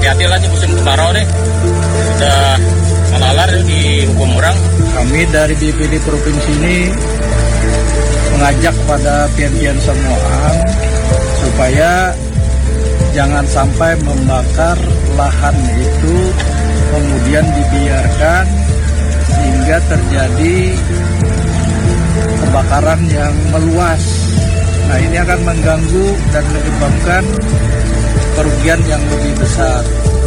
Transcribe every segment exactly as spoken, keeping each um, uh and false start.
hati-hati lah di musim kemarau nih. Udah melalar di hukum orang. Kami dari B P D Provinsi ini mengajak pada pian-pian semua supaya jangan sampai membakar lahan itu kemudian dibiarkan sehingga terjadi kebakaran yang meluas. Nah, ini akan mengganggu dan menyebabkan kerugian yang lebih besar.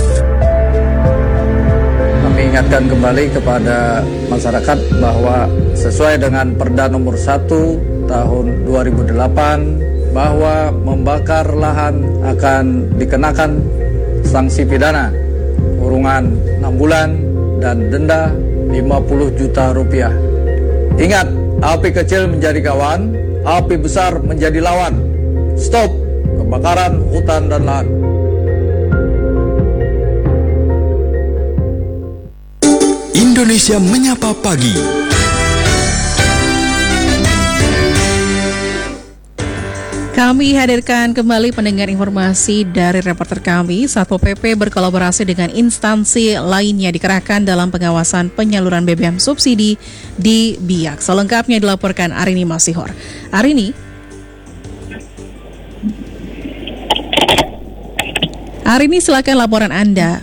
Kami ingatkan kembali kepada masyarakat bahwa sesuai dengan Perda nomor satu tahun dua ribu delapan bahwa membakar lahan akan dikenakan sanksi pidana kurungan enam bulan dan denda lima puluh juta rupiah. Ingat, api kecil menjadi kawan, api besar menjadi lawan. Stop kebakaran hutan dan lahan. Indonesia Menyapa Pagi. Kami hadirkan kembali pendengar informasi dari reporter kami. Satpol P P berkolaborasi dengan instansi lainnya dikerahkan dalam pengawasan penyaluran B B M subsidi di Biak. Selengkapnya dilaporkan Arini Masihor. Arini. Arini, silakan laporan Anda.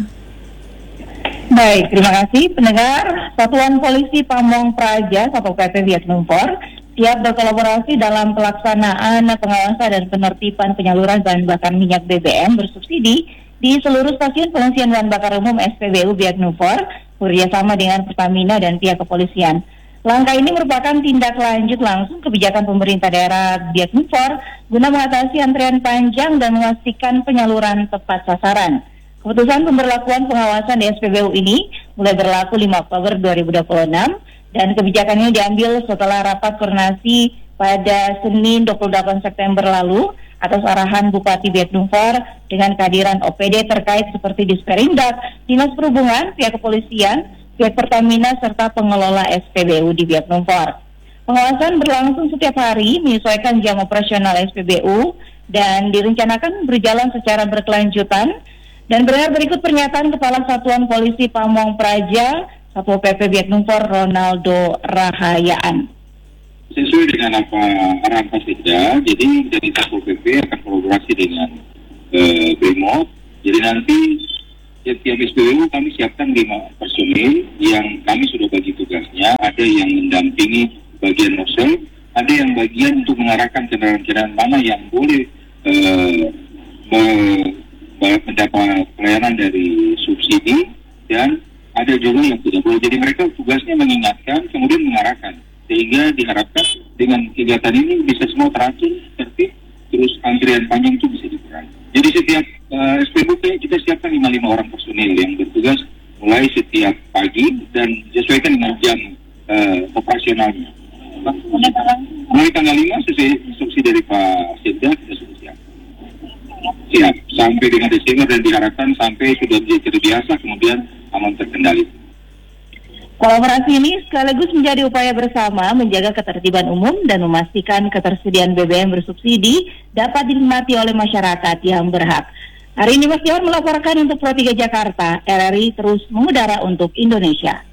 Baik, terima kasih pendengar. Satuan Polisi Pamong Praja Satpol P P Biak Numfor siap berkolaborasi dalam pelaksanaan pengawasan dan penertiban penyaluran bahan bakar minyak B B M bersubsidi di seluruh stasiun pengisian bahan bakar umum S P B U Biak Numfor bekerjasama dengan Pertamina dan pihak kepolisian. Langkah ini merupakan tindak lanjut langsung kebijakan pemerintah daerah Biak Numfor guna mengatasi antrian panjang dan memastikan penyaluran tepat sasaran. Keputusan pemberlakuan pengawasan di S P B U ini mulai berlaku lima Oktober dua ribu dua puluh enam dan kebijakan ini diambil setelah rapat koordinasi pada Senin dua puluh delapan September lalu atas arahan Bupati Biak Numfor dengan kehadiran O P D terkait seperti Disperindak, Dinas Perhubungan, pihak kepolisian, pihak Pertamina serta pengelola S P B U di Biak Numfor. Pengawasan berlangsung setiap hari menyesuaikan jam operasional S P B U dan direncanakan berjalan secara berkelanjutan. Dan benar berikut pernyataan Kepala Satuan Polisi Pamong Praja Satpol P P Biak Numfor Ronaldo Rahayaan. Sesuai dengan apa arahan Pasida, jadi dari Satpol P P akan kolaborasi dengan uh, BRIMOB. Jadi nanti setiap S P B U kami siapkan lima personil yang kami sudah bagi tugasnya. Ada yang mendampingi bagian nozzle, ada yang bagian untuk mengarahkan kendaraan-kendaraan mana yang boleh uh, me- mendapat pelayanan dari subsidi dan ada juga yang tidak boleh. Jadi mereka tugasnya mengingatkan kemudian mengarahkan sehingga diharapkan dengan kegiatan ini bisa semua teratur tertib terus antrian panjang itu bisa dikurangi. Jadi setiap uh, S P B U kita siapkan lima puluh lima orang personil yang bertugas mulai setiap pagi dan disesuaikan dengan jam uh, operasionalnya. Mulai tanggal lima sesuai instruksi dari Pak Sekda kita sudah siap. Siap sampai dengan Desember dan diharapkan sampai sudah menjadi terbiasa kemudian aman terkendali. Kolaborasi ini sekaligus menjadi upaya bersama menjaga ketertiban umum dan memastikan ketersediaan B B M bersubsidi dapat dinikmati oleh masyarakat yang berhak. Hari ini Mas Dion melaporkan untuk Pro tiga Jakarta, R R I terus mengudara untuk Indonesia.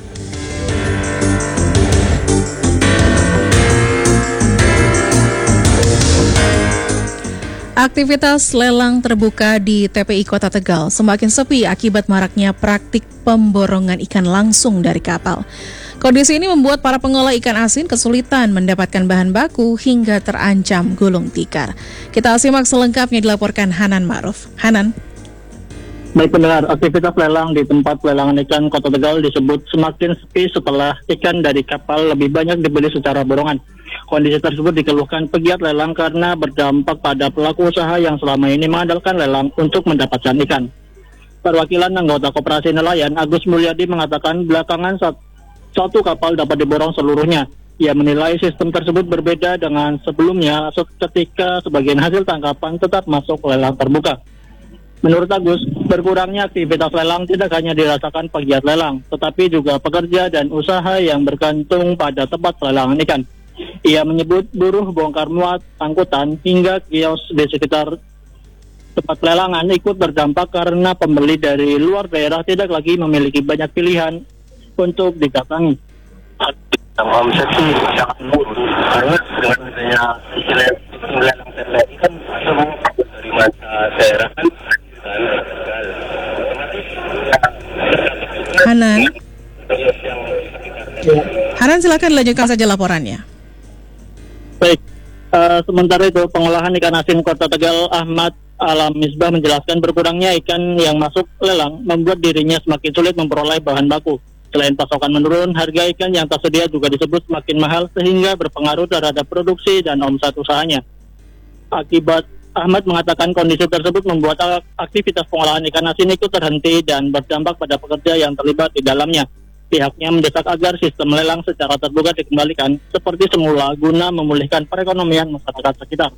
Aktivitas lelang terbuka di T P I Kota Tegal semakin sepi akibat maraknya praktik pemborongan ikan langsung dari kapal. Kondisi ini membuat para pengolah ikan asin kesulitan mendapatkan bahan baku hingga terancam gulung tikar. Kita simak selengkapnya dilaporkan Hanan Ma'ruf. Hanan. Baik pendengar, aktivitas lelang di tempat pelelangan ikan Kota Tegal disebut semakin sepi setelah ikan dari kapal lebih banyak dibeli secara borongan. Kondisi tersebut dikeluhkan pegiat lelang karena berdampak pada pelaku usaha yang selama ini mengandalkan lelang untuk mendapatkan ikan. Perwakilan anggota Koperasi Nelayan Agus Mulyadi mengatakan belakangan satu kapal dapat diborong seluruhnya. Ia menilai sistem tersebut berbeda dengan sebelumnya ketika sebagian hasil tangkapan tetap masuk lelang terbuka. Menurut Agus, berkurangnya aktivitas lelang tidak hanya dirasakan pegiat lelang, tetapi juga pekerja dan usaha yang bergantung pada tempat pelelangan ikan. Ia menyebut buruh bongkar muat, angkutan, hingga kios di sekitar tempat pelelangan ikut berdampak karena pembeli dari luar daerah tidak lagi memiliki banyak pilihan untuk didatangi. Omset sih sangat menurun karena dengan adanya istilah lelang T P I kan memang dari masa daerah kan. Hanan, Hanan silakan lanjutkan saja laporannya. Baik, uh, sementara itu pengolahan ikan asin Kota Tegal Ahmad Alam Misbah menjelaskan berkurangnya ikan yang masuk lelang membuat dirinya semakin sulit memperoleh bahan baku. Selain pasokan menurun, harga ikan yang tersedia juga disebut semakin mahal sehingga berpengaruh terhadap produksi dan omset usahanya. Akibat Ahmad mengatakan kondisi tersebut membuat aktivitas pengolahan ikan asin itu terhenti dan berdampak pada pekerja yang terlibat di dalamnya. Pihaknya mendesak agar sistem lelang secara terbuka dikembalikan seperti semula guna memulihkan perekonomian masyarakat sekitar.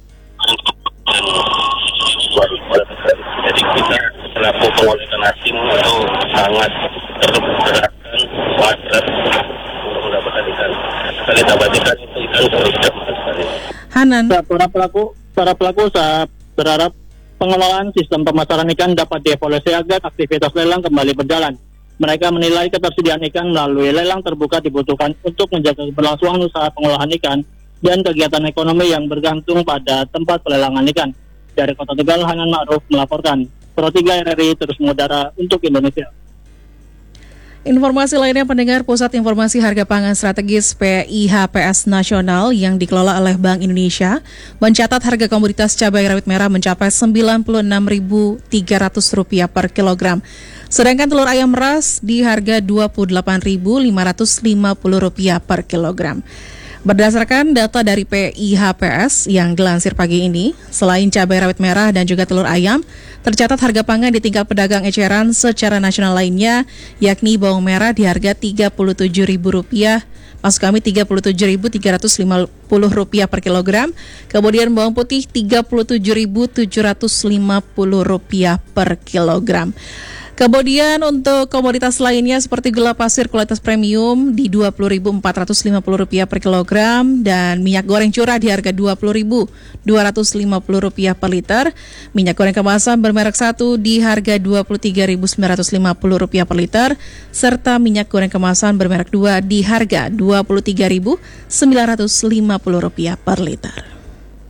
Jadi kita selaku pengolah ikan asin itu sangat terberatkan wajar untuk mendapatkan ikan. Sekali dapat ikan itu ikan sudah mahal sekali. Hanan, Para pelaku para pelaku usaha berharap pengelolaan sistem pemasaran ikan dapat dievaluasi agar aktivitas lelang kembali berjalan. Mereka menilai ketersediaan ikan melalui lelang terbuka dibutuhkan untuk menjaga keberlangsungan usaha pengolahan ikan dan kegiatan ekonomi yang bergantung pada tempat pelelangan ikan. Dari Kota Tegal, Hanan Ma'ruf melaporkan. Pro tiga R R I terus mengudara untuk Indonesia. informasi lainnya pendengar, Pusat Informasi Harga Pangan Strategis P I H P S Nasional yang dikelola oleh Bank Indonesia mencatat harga komoditas cabai rawit merah mencapai sembilan puluh enam ribu tiga ratus rupiah per kilogram. Sedangkan telur ayam ras di harga dua puluh delapan ribu lima ratus lima puluh rupiah per kilogram. Berdasarkan data dari P I H P S yang dilansir pagi ini, selain cabai rawit merah dan juga telur ayam, tercatat harga pangan di tingkat pedagang eceran secara nasional lainnya, yakni bawang merah di harga tiga puluh tujuh ribu rupiah, maksud kami tiga puluh tujuh ribu tiga ratus lima puluh rupiah per kilogram, kemudian bawang putih tiga puluh tujuh ribu tujuh ratus lima puluh rupiah per kilogram. Kemudian untuk komoditas lainnya seperti gula pasir kualitas premium di dua puluh ribu empat ratus lima puluh rupiah per kilogram dan minyak goreng curah di harga dua puluh ribu dua ratus lima puluh rupiah per liter. Minyak goreng kemasan bermerek satu di harga dua puluh tiga ribu sembilan ratus lima puluh rupiah per liter serta minyak goreng kemasan bermerek dua di harga dua puluh tiga ribu sembilan ratus lima puluh rupiah per liter.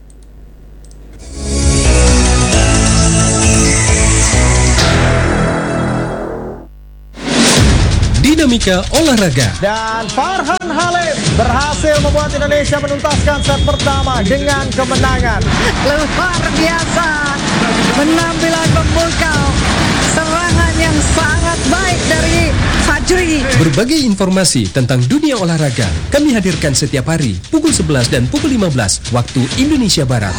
Dinamika olahraga. Dan Farhan Halim berhasil membuat Indonesia menuntaskan set pertama dengan kemenangan. Luar biasa, penampilan memukau, serangan yang sangat baik dari Fajri. Berbagai informasi tentang dunia olahraga kami hadirkan setiap hari pukul sebelas dan pukul lima belas waktu Indonesia Barat.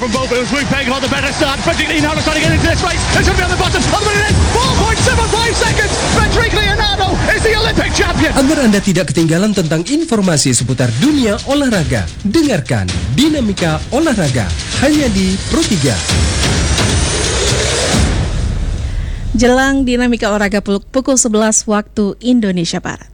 Agar Anda tidak ketinggalan tentang informasi seputar dunia olahraga, dengarkan Dinamika Olahraga hanya di Pro tiga. Jelang Dinamika Olahraga pukul sebelas waktu Indonesia Barat.